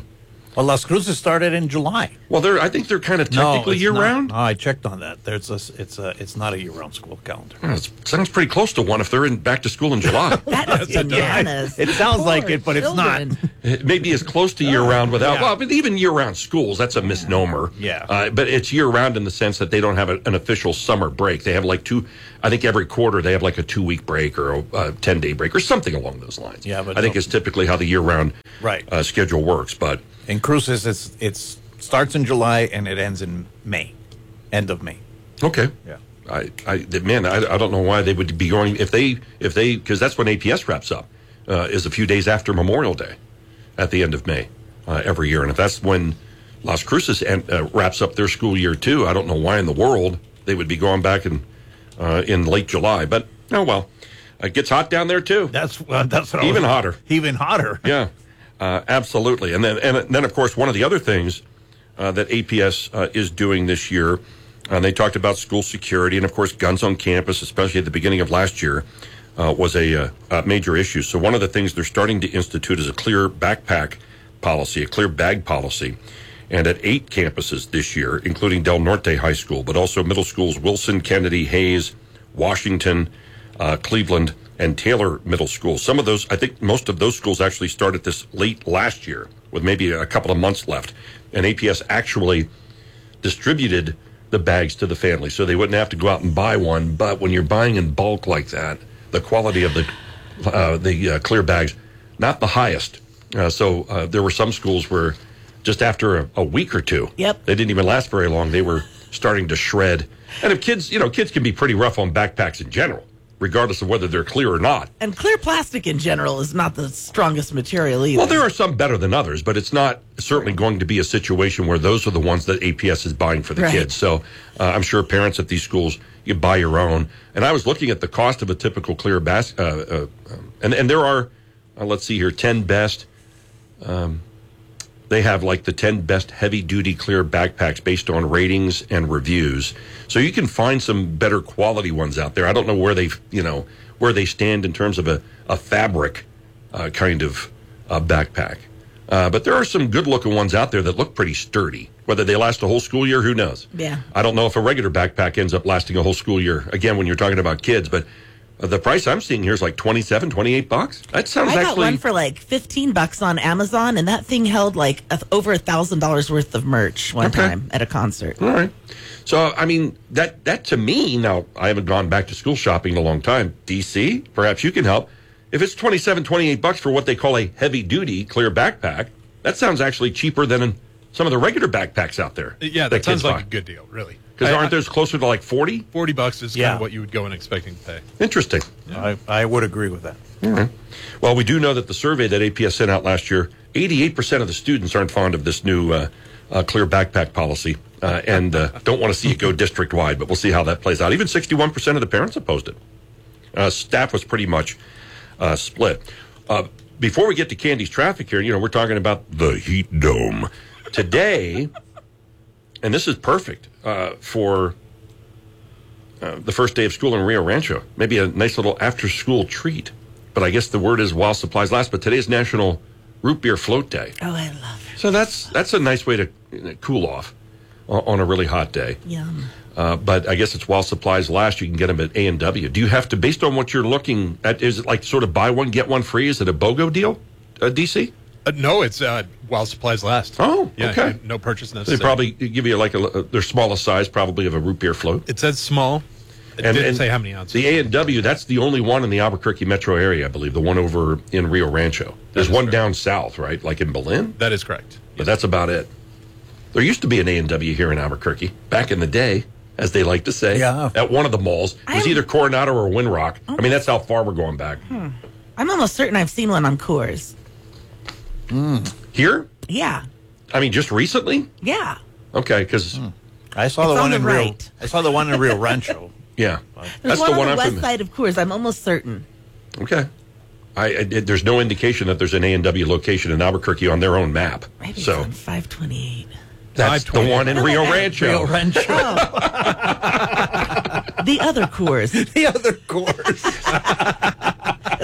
Well, Las Cruces started in July. Well, they're I think they're kind of technically no, year not. round. No, I checked on that. There's a, it's a, it's not a year round school calendar. Oh, it sounds pretty close to one if they're in back to school in July. That is bananas. It sounds like it, but it's not. It may be as close to year round without. Yeah. Well, but even year round schools, that's a misnomer. Yeah. Uh, but it's year round in the sense that they don't have a, an official summer break. They have like two. I think every quarter they have like a two week break or a, a ten day break or something along those lines. Yeah, but I think no. it's typically how the year round Right. uh, schedule works. But in Cruces, it's it's starts in July and it ends in May, end of May. okay. Yeah. I, I man, I, I don't know why they would be going if they if they because that's when A P S wraps up uh, is a few days after Memorial Day, at the end of May uh, every year, and if that's when Las Cruces end, uh, wraps up their school year too, I don't know why in the world they would be going back in uh, in late July. But oh well, it gets hot down there too. That's uh, that's what I Even was- hotter. Even hotter. Yeah, uh, absolutely. And then and then of course one of the other things uh, that A P S uh, is doing this year. And they talked about school security, and of course, guns on campus, especially at the beginning of last year, uh, was a, uh, a major issue. So one of the things they're starting to institute is a clear backpack policy, a clear bag policy, and at eight campuses this year, including Del Norte High School, but also middle schools Wilson, Kennedy, Hayes, Washington, uh, Cleveland, and Taylor Middle School. Some of those, I think most of those schools actually started this late last year, with maybe a couple of months left, and A P S actually distributed the bags to the family, so they wouldn't have to go out and buy one. But when you're buying in bulk like that, the quality of the uh, the uh, clear bags, not the highest. Uh, so uh, there were some schools where just after a, a week or two, yep, they didn't even last very long. They were starting to shred. And if kids, you know, kids can be pretty rough on backpacks in general, regardless of whether they're clear or not. And clear plastic in general is not the strongest material either. Well, there are some better than others, but it's not certainly going to be a situation where those are the ones that A P S is buying for the Right. kids. So uh, I'm sure parents at these schools, you buy your own. And I was looking at the cost of a typical clear bas- uh, uh, um, and, and there are, uh, let's see here, ten best. Um, they have like the ten best heavy-duty clear backpacks based on ratings and reviews. So you can find some better quality ones out there. I don't know where they, you know, where they stand in terms of a, a fabric uh, kind of uh, backpack. Uh, but there are some good-looking ones out there that look pretty sturdy. Whether they last a whole school year, who knows? Yeah. I don't know if a regular backpack ends up lasting a whole school year, again, when you're talking about kids. But uh, the price I'm seeing here is like twenty-seven, twenty-eight bucks. That sounds I got actually... one for like fifteen bucks on Amazon, and that thing held like a, over a thousand dollars worth of merch one Okay. time at a concert. All right. So, I mean, that, that to me, now, I haven't gone back to school shopping in a long time. D C, perhaps you can help. If it's twenty-seven, twenty-eight bucks for what they call a heavy-duty clear backpack, that sounds actually cheaper than in some of the regular backpacks out there. Yeah, that, sounds kids like buy. a good deal, really. Because I- aren't I- those closer to like forty? forty bucks is Yeah. kind of what you would go in expecting to pay. Interesting. I, I would agree with that. All right. Well, we do know that the survey that A P S sent out last year, eighty-eight percent of the students aren't fond of this new uh, uh, clear backpack policy uh, and uh, don't want to see it go district-wide, but we'll see how that plays out. Even sixty-one percent of the parents opposed it. Uh, staff was pretty much uh, split. Uh, before we get to Candy's traffic here, you know, we're talking about the heat dome. Today, and this is perfect uh, for uh, the first day of school in Rio Rancho. Maybe a nice little after-school treat. But I guess the word is while supplies last. But today's National Root Beer Float Day. Oh, I love it. So that's that's a nice way to you know, cool off on, on a really hot day. Yum. Uh, but I guess it's while supplies last. You can get them at A and W. Do you have to, based on what you're looking at, is it like sort of buy one, get one free? Is it a BOGO deal, uh, D C? Uh, no, it's uh, while supplies last. Oh, yeah, okay. No purchase They necessary. probably give you like a, a their smallest size, probably of a root beer float. It says small. It And- didn't and say how many ounces. The A and W, that's the only one in the Albuquerque metro area, I believe. The one over in Rio Rancho. There's one down south, right? Like in Berlin? That is correct. But that's about it. There used to be an A and W here in Albuquerque back in the day, as they like to say. Yeah. At one of the malls. It was either Coronado or Windrock. Oh. I mean, that's how far we're going back. Hmm. I'm almost certain I've seen one on Coors. Here? Yeah. I mean, just recently? Yeah. Okay, because I saw It's the on one the in Rio. right. I saw the one in Rio Rancho. yeah, There's that's one the one on I'm the west familiar. side of Coors. I'm almost certain. Okay. I, I there's no indication that there's an A and W location in Albuquerque on their own map. Maybe so it's on five twenty-eight. that's the one in Rio Rancho. Rio Rancho. The other Coors. the other Coors. This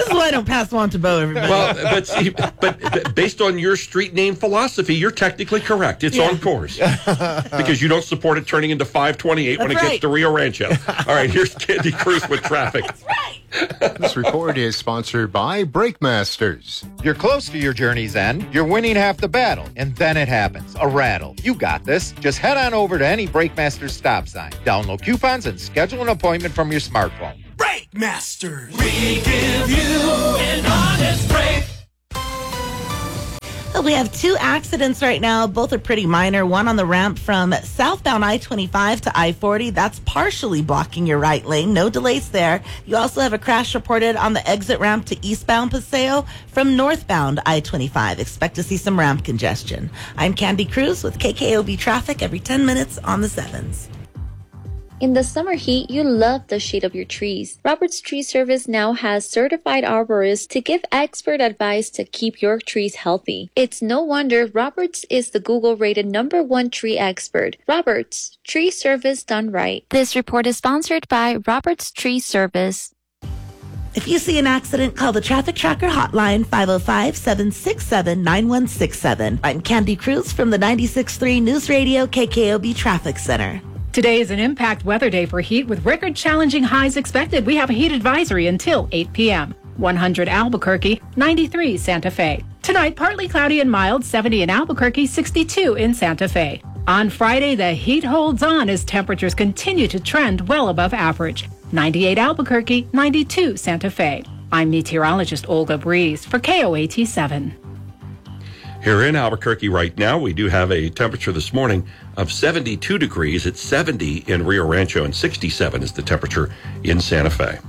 is why I don't pass them on to Bo, everybody. Well, but, see, but but based on your street name philosophy, you're technically correct. It's Yeah. on course. Because you don't support it turning into five twenty-eight when it That's gets right. to Rio Rancho. All right, here's Candy Cruz with traffic. This report is sponsored by Brakemasters. You're close to your journey's end. You're winning half the battle. And then it happens. A rattle. You got this. Just head on over to any Brakemasters stop sign. Download coupons and schedule an appointment from your smartphone. Brakemasters. We give you an honest break. Well, we have two accidents right now. Both are pretty minor. One on the ramp from southbound I twenty-five to I forty. That's partially blocking your right lane. No delays there. You also have a crash reported on the exit ramp to eastbound Paseo from northbound I twenty-five. Expect to see some ramp congestion. I'm Candy Cruz with K K O B Traffic every ten minutes on the sevens. In the summer heat, you love the shade of your trees. Roberts Tree Service now has certified arborists to give expert advice to keep your trees healthy. It's no wonder Roberts is the Google-rated number one tree expert. Roberts, tree service done right. This report is sponsored by Roberts Tree Service. If you see an accident, call the Traffic Tracker hotline, five oh five, seven six seven, nine one six seven. I'm Candy Cruz from the ninety-six point three News Radio K K O B Traffic Center. Today is an impact weather day for heat with record challenging highs expected. We have a heat advisory until eight p.m. one hundred Albuquerque, ninety-three Santa Fe. Tonight, partly cloudy and mild, seventy in Albuquerque, sixty-two in Santa Fe. On Friday, the heat holds on as temperatures continue to trend well above average. ninety-eight Albuquerque, ninety-two Santa Fe. I'm meteorologist Olga Breeze for K O A T seven. Here in Albuquerque right now, we do have a temperature this morning of seventy-two degrees. It's seventy in Rio Rancho, and sixty-seven is the temperature in Santa Fe.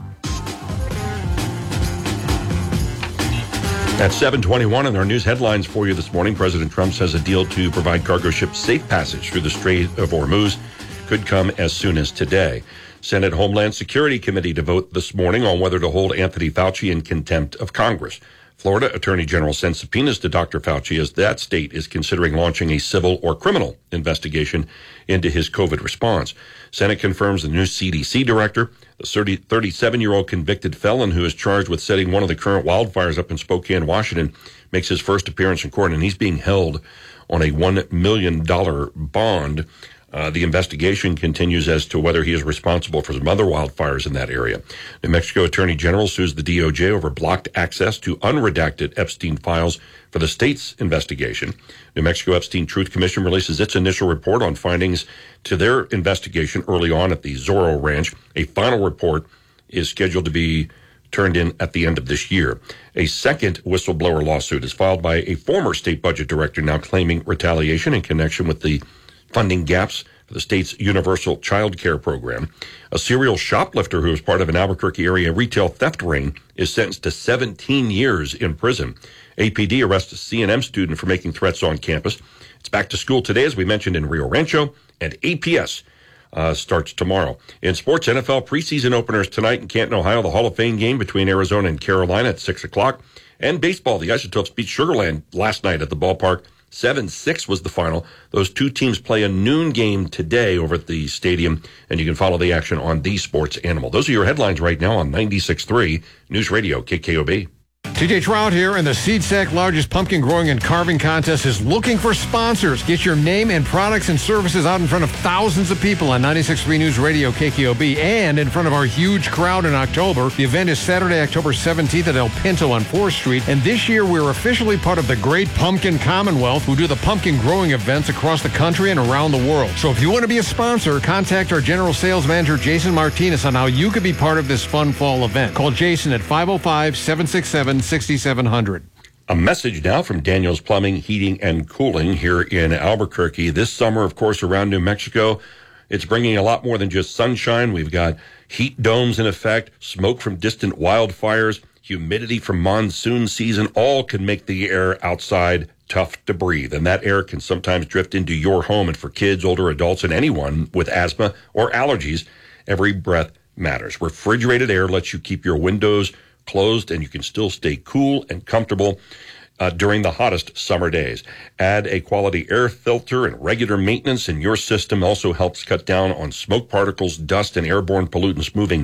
At seven twenty-one in our news headlines for you this morning, President Trump says a deal to provide cargo ships safe passage through the Strait of Hormuz could come as soon as today. Senate Homeland Security Committee to vote this morning on whether to hold Anthony Fauci in contempt of Congress. Florida Attorney General sent subpoenas to Doctor Fauci as that state is considering launching a civil or criminal investigation into his COVID response. Senate confirms the new C D C director, the thirty-seven-year-old convicted felon who is charged with setting one of the current wildfires up in Spokane, Washington, makes his first appearance in court, and he's being held on a one million dollars bond. Uh, the investigation continues as to whether he is responsible for some other wildfires in that area. New Mexico Attorney General sues the D O J over blocked access to unredacted Epstein files for the state's investigation. New Mexico Epstein Truth Commission releases its initial report on findings to their investigation early on at the Zorro Ranch. A final report is scheduled to be turned in at the end of this year. A second whistleblower lawsuit is filed by a former state budget director now claiming retaliation in connection with the funding gaps for the state's universal child care program. A serial shoplifter who was part of an Albuquerque area retail theft ring is sentenced to seventeen years in prison. A P D arrests a C N M student for making threats on campus. It's back to school today, as we mentioned, in Rio Rancho, and A P S uh, starts tomorrow. In sports, N F L preseason openers tonight in Canton, Ohio, the Hall of Fame game between Arizona and Carolina at six o'clock. And baseball, the Isotopes beat Sugar Land last night at the ballpark. seven six was the final. Those two teams play a noon game today over at the stadium, and you can follow the action on The Sports Animal. Those are your headlines right now on ninety-six point three News Radio K K O B. T J Trout here, and the SeedSack largest pumpkin growing and carving contest is looking for sponsors. Get your name and products and services out in front of thousands of people on ninety-six point three News Radio K K O B and in front of our huge crowd in October. The event is Saturday, October seventeenth at El Pinto on fourth Street, and this year we're officially part of the Great Pumpkin Commonwealth, who do the pumpkin growing events across the country and around the world. So if you want to be a sponsor, contact our General Sales Manager, Jason Martinez, on how you could be part of this fun fall event. Call Jason at five oh five, seven six seven, six seven zero zero. A message now from Daniels Plumbing, Heating, and Cooling here in Albuquerque. This summer, of course, around New Mexico, it's bringing a lot more than just sunshine. We've got heat domes in effect, smoke from distant wildfires, humidity from monsoon season. All can make the air outside tough to breathe. And that air can sometimes drift into your home. And for kids, older adults, and anyone with asthma or allergies, every breath matters. Refrigerated air lets you keep your windows closed, and you can still stay cool and comfortable uh, during the hottest summer days. Add a quality air filter, and regular maintenance in your system also helps cut down on smoke particles, dust, and airborne pollutants moving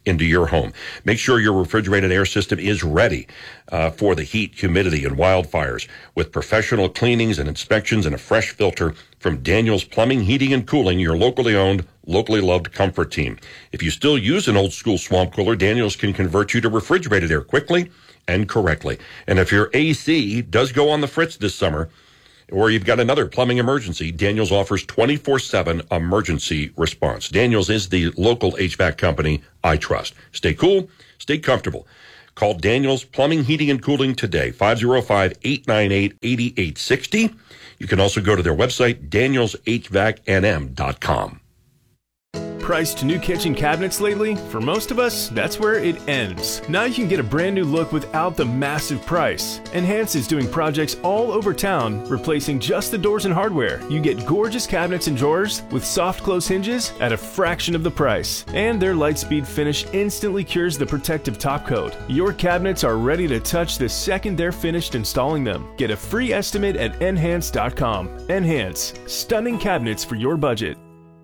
into your home. Make sure your refrigerated air system is ready uh, for the heat, humidity, and wildfires with professional cleanings and inspections and a fresh filter from Daniels Plumbing, Heating, and Cooling, your locally owned, locally loved comfort team. If you still use an old school swamp cooler, Daniels can convert you to refrigerated air quickly and correctly. And if your A C does go on the fritz this summer, or you've got another plumbing emergency, Daniels offers twenty-four seven emergency response. Daniels is the local H V A C company I trust. Stay cool, stay comfortable. Call Daniels Plumbing, Heating, and Cooling today, five oh five, eight nine eight, eight eight six oh. You can also go to their website, daniels h v a c n m dot com. Priced new kitchen cabinets lately? For most of us, that's where it ends. Now you can get a brand new look without the massive price. Enhance is doing projects all over town, replacing just the doors and hardware. You get gorgeous cabinets and drawers with soft close hinges at a fraction of the price. And their Lightspeed finish instantly cures the protective top coat. Your cabinets are ready to touch the second they're finished installing them. Get a free estimate at enhance dot com. Enhance. Stunning cabinets for your budget.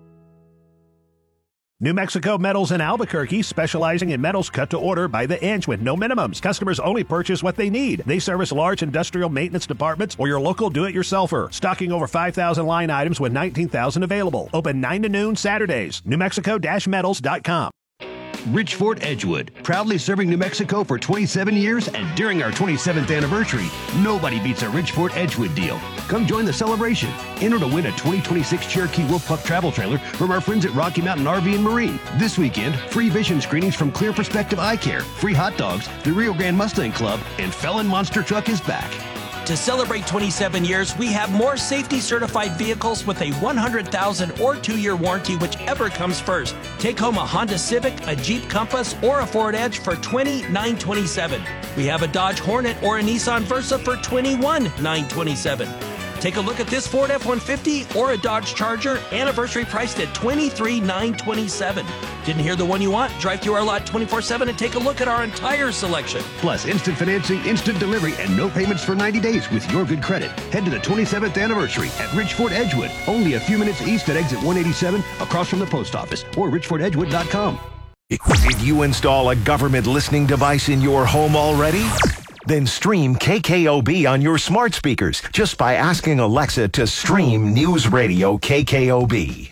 New Mexico Metals in Albuquerque, specializing in metals cut to order by the inch with no minimums. Customers only purchase what they need. They service large industrial maintenance departments or your local do-it-yourselfer. Stocking over five thousand line items with nineteen thousand available. Open nine to noon Saturdays. new mexico dash metals dot com. Ridgeford Edgewood, proudly serving New Mexico for twenty-seven years, and during our twenty-seventh anniversary, nobody beats a Ridgeford Edgewood deal. Come join the celebration. Enter to win a twenty twenty-six Cherokee Wolfpup travel trailer from our friends at Rocky Mountain R V and Marine. This weekend, free vision screenings from Clear Perspective Eye Care, free hot dogs, the Rio Grande Mustang Club, and Felon Monster Truck is back. To celebrate twenty-seven years, we have more safety-certified vehicles with a one hundred thousand or two-year warranty, whichever comes first. Take home a Honda Civic, a Jeep Compass, or a Ford Edge for twenty-nine thousand nine hundred twenty-seven dollars. We have a Dodge Hornet or a Nissan Versa for twenty-one thousand nine hundred twenty-seven dollars. Take a look at this Ford F one fifty or a Dodge Charger, anniversary priced at twenty-three thousand nine hundred twenty-seven dollars. Didn't hear the one you want? Drive through our lot twenty-four seven and take a look at our entire selection. Plus, instant financing, instant delivery, and no payments for ninety days with your good credit. Head to the twenty-seventh anniversary at Ridgeford Edgewood, only a few minutes east at exit one eighty-seven, across from the post office, or ridgeford edgewood dot com. Did you install a government listening device in your home already? Then stream K K O B on your smart speakers just by asking Alexa to stream News Radio K K O B.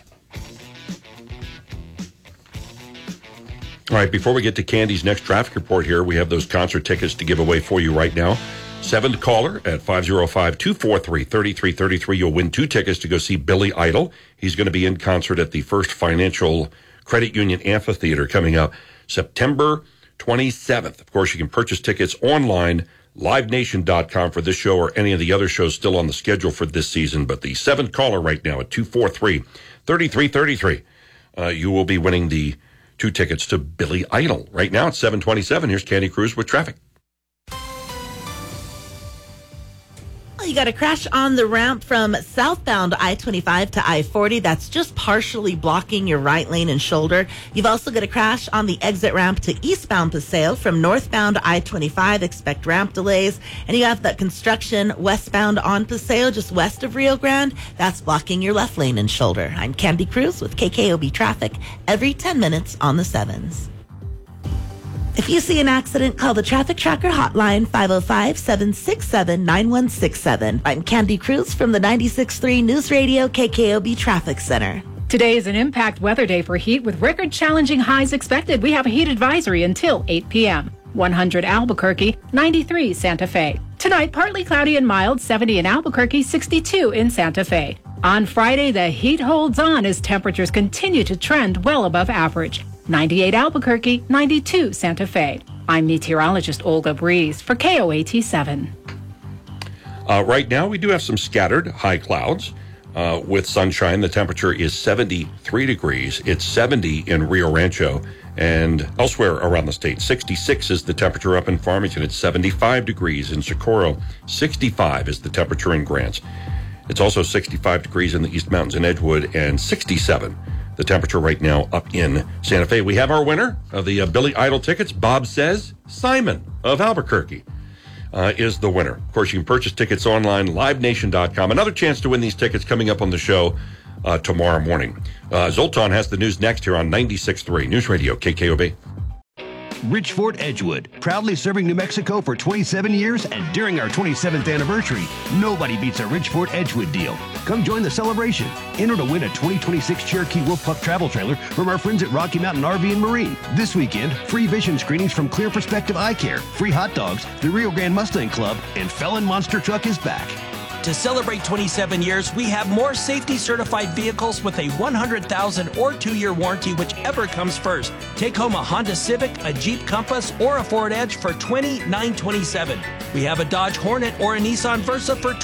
All right, before we get to Candy's next traffic report here, we have those concert tickets to give away for you right now. Seventh caller at five oh five, two four three, three three three three. You'll win two tickets to go see Billy Idol. He's going to be in concert at the First Financial Credit Union Amphitheater coming up September twenty-seventh. Of course, you can purchase tickets online, live nation dot com for this show or any of the other shows still on the schedule for this season. But the seventh caller right now at two four three, three three three three, uh, you will be winning the two tickets to Billy Idol. Right now it's seven twenty-seven. Here's Candy Cruz with traffic. You got a crash on the ramp from southbound I twenty-five to I forty. That's just partially blocking your right lane and shoulder. You've also got a crash on the exit ramp to eastbound Paseo from northbound I twenty-five. Expect ramp delays. And you have that construction westbound on Paseo, just west of Rio Grande. That's blocking your left lane and shoulder. I'm Candy Cruz with K K O B Traffic every ten minutes on the sevens. If you see an accident, call the Traffic Tracker hotline, five oh five, seven six seven, nine one six seven. I'm Candy Cruz from the ninety-six point three News Radio K K O B Traffic Center. Today is an impact weather day for heat with record challenging highs expected. We have a heat advisory until eight p.m. one hundred Albuquerque, ninety-three Santa Fe. Tonight, partly cloudy and mild, seventy in Albuquerque, sixty-two in Santa Fe. On Friday, the heat holds on as temperatures continue to trend well above average. ninety-eight Albuquerque, ninety-two Santa Fe. I'm meteorologist Olga Breeze for K O A T seven. Uh, right now, we do have some scattered high clouds uh, with sunshine. The temperature is seventy-three degrees. It's seventy in Rio Rancho and elsewhere around the state. sixty-six is the temperature up in Farmington. It's seventy-five degrees in Socorro. sixty-five is the temperature in Grants. It's also sixty-five degrees in the East Mountains in Edgewood and sixty-seven the temperature right now up in Santa Fe. We have our winner of the uh, Billy Idol tickets. Bob says Simon of Albuquerque uh, is the winner. Of course, you can purchase tickets online, live nation dot com. Another chance to win these tickets coming up on the show uh, tomorrow morning. Uh, Zoltan has the news next here on ninety-six point three News Radio K K O B. Ridgeford Edgewood, proudly serving New Mexico for twenty-seven years, and during our twenty-seventh anniversary, nobody beats a Ridgeford Edgewood deal. Come join the celebration. Enter to win a twenty twenty-six Cherokee Wolf Pup travel trailer from our friends at Rocky Mountain R V and Marine. This weekend, free vision screenings from Clear Perspective Eye Care, free hot dogs, the Rio Grande Mustang Club, and Felon Monster Truck is back. To celebrate twenty-seven years, we have more safety-certified vehicles with a one hundred thousand or two-year warranty, whichever comes first. Take home a Honda Civic, a Jeep Compass, or a Ford Edge for twenty-nine twenty-seven. We have a Dodge Hornet or a Nissan Versa for